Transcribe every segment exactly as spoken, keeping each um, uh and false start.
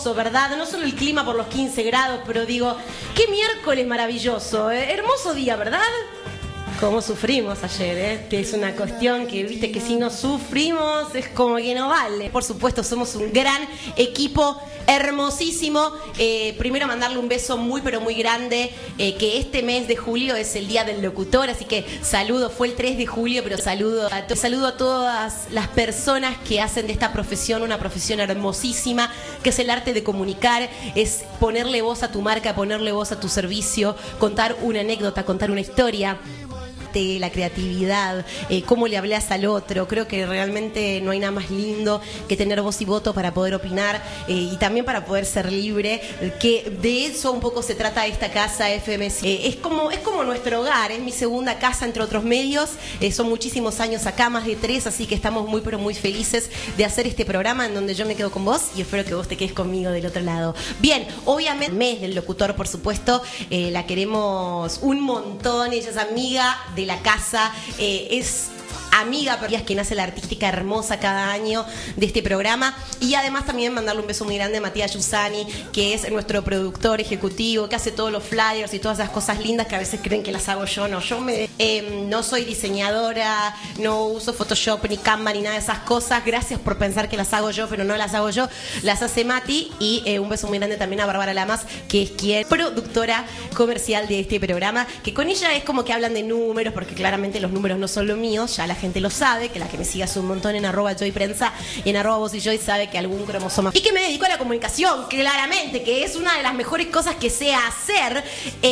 hermoso, ¿verdad? No solo el clima por los quince grados, pero digo, qué miércoles maravilloso, ¿eh? Hermoso día, ¿verdad? Cómo sufrimos ayer, ¿eh? Que es una cuestión que, viste, que si no sufrimos es como que no vale. Por supuesto, somos un gran equipo, hermosísimo. Eh, primero mandarle un beso muy, pero muy grande, eh, que este mes de julio es el Día del Locutor, así que saludo, fue el tres de julio, pero saludo a, to saludo a todas las personas que hacen de esta profesión una profesión hermosísima, que es el arte de comunicar, es ponerle voz a tu marca, ponerle voz a tu servicio, contar una anécdota, contar una historia. La creatividad, eh, cómo le hablas al otro. Creo que realmente no hay nada más lindo que tener voz y voto para poder opinar, eh, y también para poder ser libre, que de eso un poco se trata esta casa F M C. Eh, es como es como nuestro hogar, es mi segunda casa entre otros medios, eh, son muchísimos años acá, más de tres, así que estamos muy pero muy felices de hacer este programa en donde yo me quedo con vos y espero que vos te quedes conmigo del otro lado. Bien, obviamente, mes del locutor, por supuesto, eh, la queremos un montón, ella es amiga de la casa, eh, es amiga, pero es quien hace la artística hermosa cada año de este programa. Y además también mandarle un beso muy grande a Matías Yusani, que es nuestro productor ejecutivo, que hace todos los flyers y todas esas cosas lindas que a veces creen que las hago yo. No, yo me, eh, no soy diseñadora, no uso Photoshop ni Canva ni nada de esas cosas. Gracias por pensar que las hago yo, pero no las hago yo, las hace Mati. Y eh, un beso muy grande también a Bárbara Lamas, que es quien productora comercial de este programa, que con ella es como que hablan de números, porque claramente los números no son lo mío, ya la gente lo sabe, que la que me sigue hace un montón en arroba Joy Prensa y en arroba Vos y Joy sabe que algún cromosoma. Y que me dedico a la comunicación, claramente, que es una de las mejores cosas que sé hacer.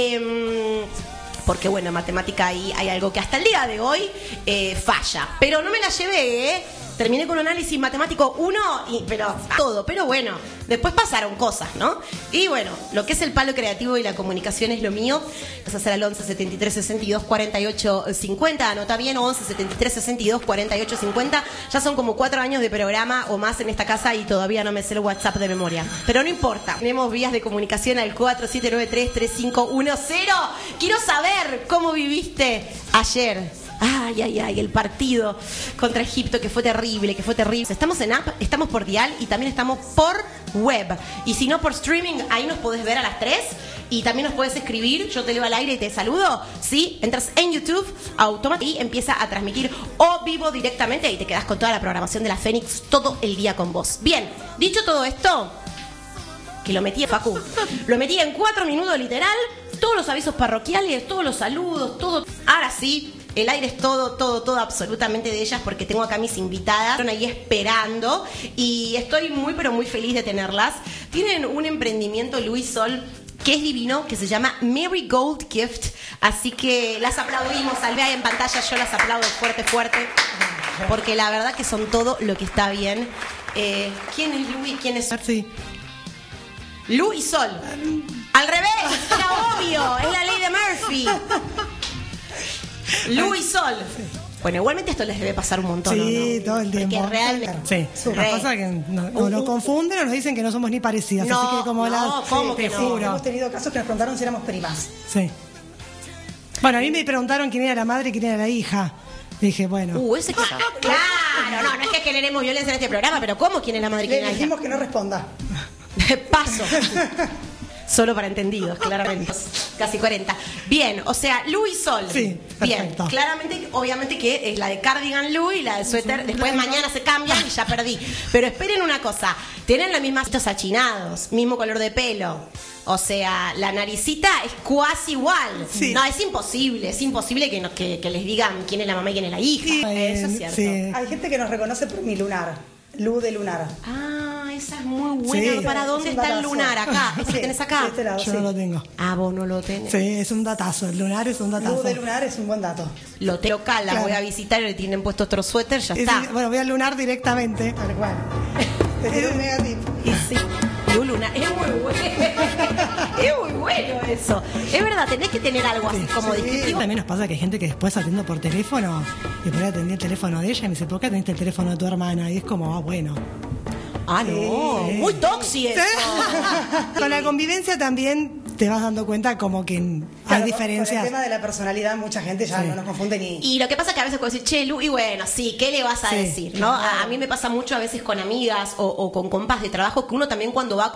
Eh, porque bueno, en matemática ahí hay algo que hasta el día de hoy eh, falla. Pero no me la llevé, ¿eh? Terminé con un análisis matemático uno, y, pero todo, pero bueno, después pasaron cosas, ¿no? Y bueno, lo que es el palo creativo y la comunicación es lo mío. Vas a hacer al once setenta y tres sesenta y dos cuarenta y ocho cincuenta, anota bien, once setenta y tres sesenta y dos cuarenta y ocho cincuenta. Ya son como cuatro años de programa o más en esta casa y todavía no me sé el WhatsApp de memoria. Pero no importa, tenemos vías de comunicación al cuatro siete nueve tres tres cinco uno cero. Quiero saber cómo viviste ayer. Ay, ay, ay, el partido contra Egipto, que fue terrible, que fue terrible. Estamos en app, estamos por dial y también estamos por web. Y si no por streaming, ahí nos podés ver a las tres y también nos podés escribir. Yo te leo al aire y te saludo. Sí, entras en YouTube, automáticamente y empieza a transmitir o vivo directamente y te quedás con toda la programación de la Fénix todo el día con vos. Bien, dicho todo esto, que lo metí en Facu, lo metí en cuatro minutos literal, todos los avisos parroquiales, todos los saludos, todo. Ahora sí, el aire es todo, todo, todo absolutamente de ellas, porque tengo acá mis invitadas, están ahí esperando y estoy muy, pero muy feliz de tenerlas. Tienen un emprendimiento, Lu y Sol, que es divino, que se llama Mary Gold Gift, así que las aplaudimos, al ver en pantalla yo las aplaudo fuerte, fuerte, porque la verdad que son todo lo que está bien. Eh, ¿Quién es Lu y quién es Sol? Sí. Lu y Sol. Al revés, era obvio, es la ley de Murphy. Lu y Sol. Bueno, igualmente esto les debe pasar un montón, sí, ¿no? todo el tiempo. Porque realmente... Sí, lo que pasa es que nos no, no confunden o nos dicen que no somos ni parecidas. No, así que como no, las, ¿cómo te que no? juro. Hemos tenido casos que nos preguntaron si éramos primas. Sí. Bueno, a mí me preguntaron quién era la madre y quién era la hija. Dije, bueno. Uh, ese que... Claro, no, no es que generemos violencia en este programa, pero ¿cómo? ¿Quién es la madre y quién Le es la hija? dijimos que no responda. Paso. Solo para entendidos, claramente. Casi cuarenta. Bien, o sea, Lu y Sol. Sí, perfecto. Bien, claramente, obviamente que es la de cardigan Lu y la de suéter. Después mañana se cambian y ya perdí. Pero esperen una cosa. Tienen los mismos achinados, mismo color de pelo. O sea, la naricita es cuasi igual. Sí. No, es imposible. Es imposible que, nos, que, que les digan quién es la mamá y quién es la hija. Sí, Eso es cierto. sí. Hay gente que nos reconoce por mi lunar. Lu de lunar. Ah, esa es muy buena. Sí. ¿Para dónde Es un está el datazo. lunar? Acá. ¿Este Sí, que tenés acá? de este lado, Yo sí. no lo tengo. Ah, vos no lo tenés. Sí, es un datazo. El lunar es un datazo. Lu de lunar es un buen dato. Lo tengo local, la Claro. voy a visitar y le tienen puesto otro suéter, ya Es- está. bueno, voy al lunar directamente. Tal cual. Te tiré un negativo. Y sí, Lu Luna, es muy bueno. Es muy bueno eso. Es verdad, tenés que tener algo así como Sí, distintivo. también nos pasa que hay gente que después atiendo por teléfono y por ahí atendí el teléfono de ella y me dice, ¿por qué atendiste el teléfono de tu hermana? Y es como, ah, bueno. Ah, no, Sí. muy toxi eso. Con la convivencia también te vas dando cuenta como que hay Claro, diferencias. Con el tema de la personalidad, mucha gente ya Sí. no nos confunde ni... Y lo que pasa es que a veces puedo decir, che, Lu, y bueno, sí, ¿qué le vas a Sí, decir? ¿No? A, a mí me pasa mucho a veces con amigas o, o con compas de trabajo que uno también cuando va